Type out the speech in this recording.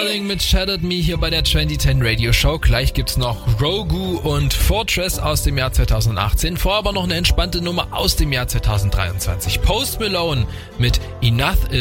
Falling mit Shattered Me hier bei der 2010 Radio Show. Gleich gibt's noch Rogu und Fortress aus dem Jahr 2018. Vorher aber noch eine entspannte Nummer aus dem Jahr 2023. Post Malone mit Enough Is